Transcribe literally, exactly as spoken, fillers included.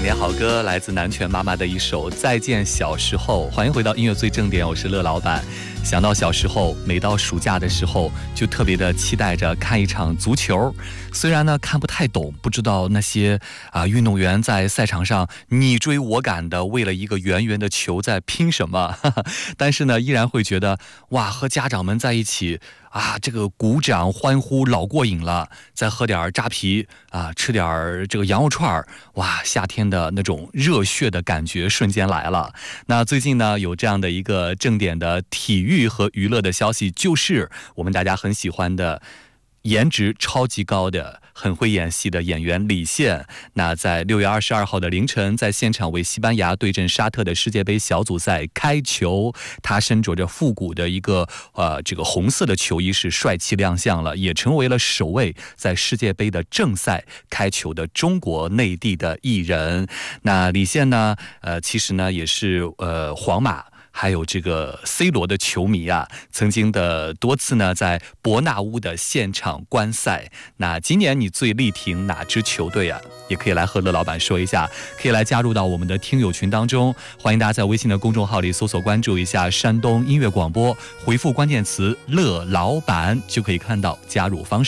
点好歌，来自南拳妈妈的一首《再见小时候》。欢迎回到音乐最正点，我是乐老板。想到小时候，每到暑假的时候，就特别的期待着看一场足球。虽然呢看不太懂，不知道那些啊、呃、运动员在赛场上你追我赶的，为了一个圆圆的球在拼什么，哈哈，但是呢，依然会觉得哇，和家长们在一起啊，这个鼓掌欢呼老过瘾了。再喝点扎啤啊，吃点这个羊肉串，哇，夏天的那种热血的感觉瞬间来了。那最近呢，有这样的一个正点的体育和娱乐的消息，就是我们大家很喜欢的颜值超级高的很会演戏的演员李现，那在六月二十二号的凌晨，在现场为西班牙对阵沙特的世界杯小组赛开球，他身着着复古的一个呃这个红色的球衣是帅气亮相了，也成为了首位在世界杯的正赛开球的中国内地的艺人。那李现呢，呃其实呢也是呃皇马还有这个 C 罗的球迷啊，曾经的多次呢在伯纳乌的现场观赛。那今年你最力挺哪支球队啊？也可以来和乐老板说一下，可以来加入到我们的听友群当中。欢迎大家在微信的公众号里搜索关注一下山东音乐广播，回复关键词乐老板就可以看到加入方式。